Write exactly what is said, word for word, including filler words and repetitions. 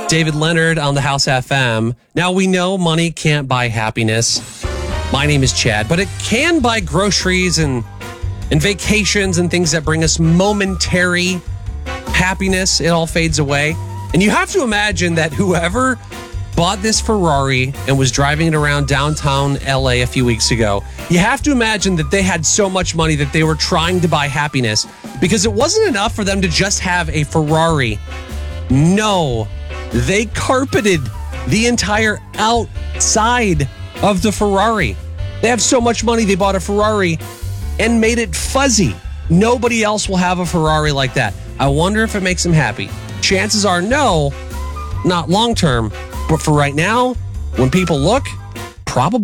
David Leonard on the House F M. Now, we know money can't buy happiness. My name is Chad, but it can buy groceries and, and vacations and things that bring us momentary happiness. It all fades away. And you have to imagine that whoever bought this Ferrari and was driving it around downtown L A a few weeks ago, you have to imagine that they had so much money that they were trying to buy happiness because it wasn't enough for them to just have a Ferrari. No, they carpeted the entire outside of the Ferrari. They have so much money, they bought a Ferrari and made it fuzzy. Nobody else will have a Ferrari like that. I wonder if it makes them happy. Chances are no, not long term. But for right now, when people look, probably.